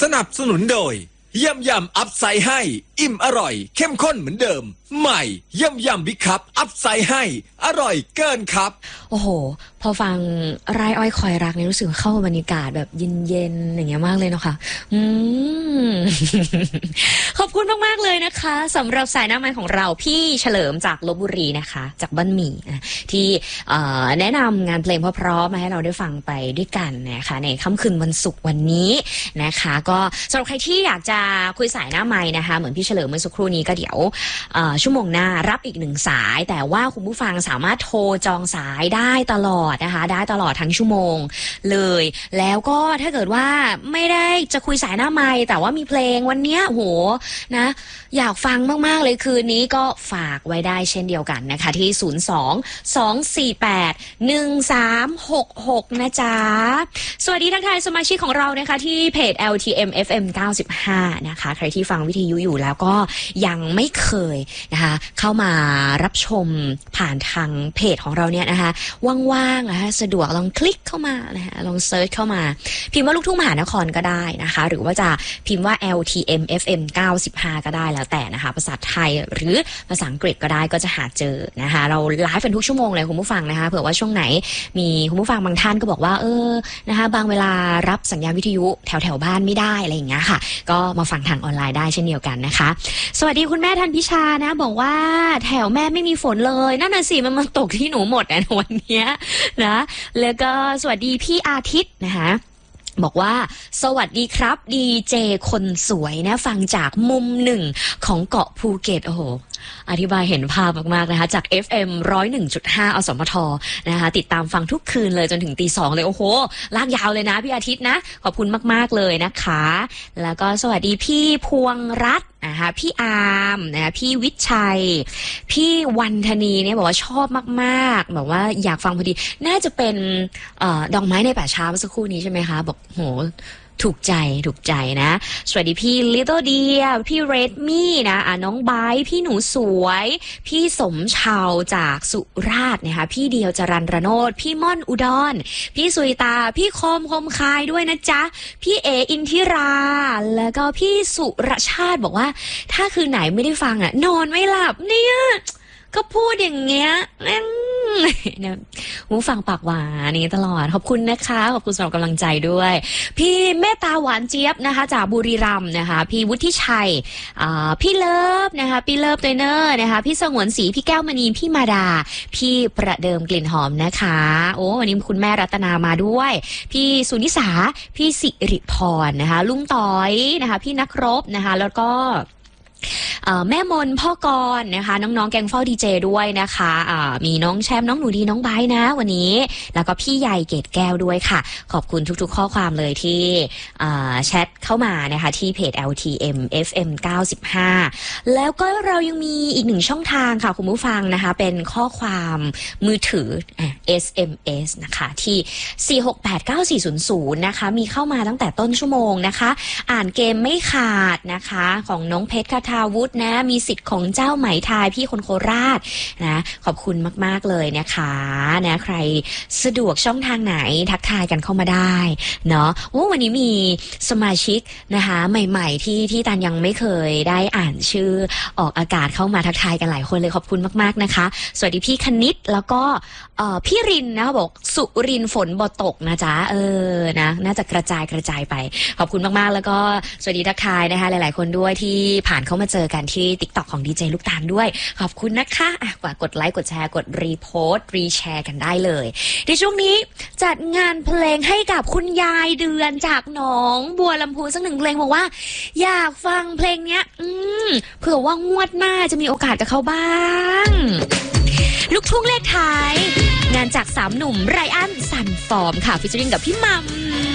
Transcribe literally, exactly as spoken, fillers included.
สนับสนุนโดยยำยำอัพไซด์ให้อิ่มอร่อยเข้มข้นเหมือนเดิมใหม่ยำยำบิ๊กคัพอัพไซด์ให้อร่อยเกินครับโอ้โหพอฟังไร่อ้อยคอยรักเนี่ยรู้สึกเข้าบรรยากาศแบบเย็นๆอย่างเงี้ยมากเลยเนาะค่ะอืม ขอบคุณมากๆเลยนะคะสำหรับสายหน้าไมค์ของเราพี่เฉลิมจากลพบุรีนะคะจากบ้านหมี่ที่แนะนำงานเพลงเพราะๆมาให้เราได้ฟังไปด้วยกันนะคะในค่ำคืนวันศุกร์วันนี้นะคะก็สำหรับใครที่อยากจะคุยสายหน้าไมค์นะคะเหมือนพี่เฉลิมเมื่อสักครู่นี้ก็เดี๋ยวชั่วโมงหน้ารับอีกหนึ่งสายแต่ว่าคุณผู้ฟังสามารถโทรจองสายได้ตลอดนะคะได้ตลอดทั้งชั่วโมงเลยแล้วก็ถ้าเกิดว่าไม่ได้จะคุยสายหน้าไมค์แต่ว่ามีเพลงวันเนี้ยโหนะอยากฟังมากๆเลยคืนนี้ก็ฝากไว้ได้เช่นเดียวกันนะคะที่ศูนย์ สอง สอง สี่ แปด หนึ่ง สาม หก หกนะจ๊ะสวัสดีทักทายสมาชิกของเรานะคะที่เพจ แอล ที เอ็ม เอฟ เอ็ม เก้าสิบห้านะคะใครที่ฟังวิทยุอยู่แล้วก็ยังไม่เคยนะคะเข้ามารับชมผ่านทางเพจของเราเนี่ยนะคะว่างๆนะคะสะดวกลองคลิกเข้ามานะคะลองเซิร์ชเข้ามาพิมพ์ว่าลูกทุ่งมหานครก็ได้นะคะหรือว่าจะพิมพ์ว่า แอล ที เอ็ม เอฟ เอ็ม เก้าสิบห้า ก็ได้แล้วแต่นะคะภาษาไทยหรือภาษาอังกฤษก็ได้ก็จะหาเจอนะคะเราไลฟ์เป็นทุกชั่วโมงเลยคุณผู้ฟังนะคะเผื่อว่าช่วงไหนมีคุณผู้ฟังบางท่านก็บอกว่าเออนะคะบางเวลารับสัญญาณวิทยุแถวแถวบ้านไม่ได้อะไรอย่างเงี้ยค่ะก็มาฟังทางออนไลน์ได้เช่นเดียวกันนะคะสวัสดีคุณแม่ทันพิชานะบอกว่าแถวแม่ไม่มีฝนเลยนั่นน่ะสิมันมาตกที่หนูหมดนะวันนี้นะแล้วก็สวัสดีพี่อาทิตย์นะคะบอกว่าสวัสดีครับดีเจคนสวยนะฟังจากมุมหนึ่งของเกาะภูเก็ตโอ้โหอธิบายเห็นภาพมากๆนะคะจาก เอฟ เอ็ม หนึ่งศูนย์หนึ่งจุดห้า อสมทนะคะติดตามฟังทุกคืนเลยจนถึงตีสองเลยโอ้โหลากยาวเลยนะพี่อาทิตย์นะขอบคุณมากๆเลยนะคะแล้วก็สวัสดีพี่พวงรัตน์นะคะพี่อาร์มนะคะพี่วิชัยพี่วันธนีเนี่ยบอกว่าชอบมากๆแบบว่าอยากฟังพอดีน่าจะเป็นเอ่อดอกไม้ในป่าช้าเมื่อสักครู่นี้ใช่ไหมคะบอกโหถูกใจถูกใจนะสวัสดีพี่ Little Dear พี่ Red Me นะอ่ะน้องไบร์พี่หนูสวยพี่สมชาวจากสุราษฎร์นะคะพี่เดียวจรัญรโนดพี่ม่อนอุดรพี่สุยตาพี่คมคมคายด้วยนะจ๊ะพี่เออินทิราแล้วก็พี่สุรชาติบอกว่าถ้าคืนไหนไม่ได้ฟังอ่ะนอนไม่หลับเนี่ยก็พูดอย่างเงี้ยเนี่ยหูฟังปากหวานนี่ตลอดขอบคุณนะคะขอบคุณสำหรับกำลังใจด้วยพี่เมตตาหวานเจี๊ยบนะคะจากบุรีรัมย์นะคะพี่วุฒิชัยพี่เลิฟนะคะพี่เลิฟเตเนอร์นะคะพี่สงวนศรีพี่แก้วมณีพี่มาดาพี่ประเดิมกลิ่นหอมนะคะโอ้วันนี้คุณแม่รัตนามาด้วยพี่สุนิสาพี่สิริพรนะคะลุงต้อยนะคะพี่นักรบนะคะแล้วก็แม่มนพ่อกรนะคะน้องๆแกงเฝ้าดีเจด้วยนะคะมีน้องแชมป์น้องหนูดีน้องไบร์นะวันนี้แล้วก็พี่ใหญ่เกตแก้วด้วยค่ะขอบคุณทุกๆข้อความเลยที่แชทเข้ามานะคะที่เพจ แอล ที เอ็ม เอฟ เอ็ม เก้าสิบห้า แล้วก็เรายังมีอีกหนึ่งช่องทางค่ะคุณผู้ฟังนะคะเป็นข้อความมือถือ เอส เอ็ม เอส นะคะที่สี่ หก แปด เก้า สี่ ศูนย์ ศูนย์นะคะมีเข้ามาตั้งแต่ต้นชั่วโมงนะคะอ่านเกมไม่ขาดนะคะของน้องเพชรคทาวุฒินะมีสิทธิ์ของเจ้าไหมทายพี่คนโคราชนะขอบคุณมากๆเลยนะคะนะใครสะดวกช่องทางไหนทักทายกันเข้ามาได้เนาะโอ้วันนี้มีสมาชิกนะคะใหม่ๆที่ที่ตันยังไม่เคยได้อ่านชื่อออกอากาศเข้ามาทักทายกันหลายคนเลยขอบคุณมากๆนะคะสวัสดีพี่คณิตแล้วก็พี่รินนะบอกสุรินฝนบ่ตกนะจ๊ะเออนะน่าจะกระจายกระจายไปขอบคุณมากๆแล้วก็สวัสดีทักทายนะคะหลายๆคนด้วยที่ผ่านเข้ามาเจอกันที่ TikTok ของดีเจลูกตาลด้วยขอบคุณนะคะอ่ะกว่ากดไลค์กดแชร์กดรีโพสต์รีแชร์กันได้เลยในช่วงนี้จัดงานเพลงให้กับคุณยายเดือนจากหนองบัวลำพูสักหนึ่งเพลงบอกว่าอยากฟังเพลงเนี้ยอืมเผื่อว่างวดหน้าจะมีโอกาสกับเขาบ้างลูกทุ่งเลขท้ายงานจากสามหนุ่มไรอันสันฟอร์มค่ะฟิชเชอริงกับพี่มัม